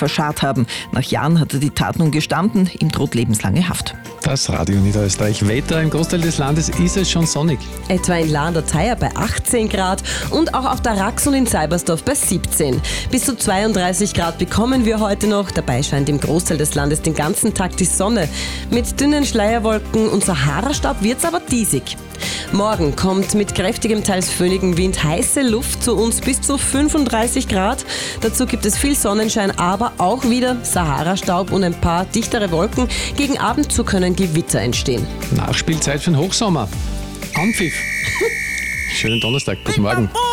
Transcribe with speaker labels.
Speaker 1: verscharrt haben. Nach Jahren hat er die Tat nun gestanden, ihm droht lebenslange Haft.
Speaker 2: Das Radio Niederösterreich. Wetter: Im Großteil des Landes ist es schon sonnig.
Speaker 3: Etwa in La an der Thaya bei 18 Grad und auch auf der Rax und in Seibersdorf bei 17. Bis zu 32 Grad bekommen wir heute noch. Dabei scheint im Großteil des Landes den ganzen Tag die Sonne. Mit dünnen Schleierwolken und Sahara-Staub wird's aber diesig. Morgen kommt mit kräftigem, teils föhnigem Wind heiße Luft zu uns bis zu 35 Grad. Dazu gibt es viel Sonnenschein, aber auch wieder Sahara-Staub und ein paar dichtere Wolken. Gegen Abend zu können Gewitter entstehen.
Speaker 2: Nachspielzeit für den Hochsommer. Anpfiff. Schönen Donnerstag. Guten Morgen.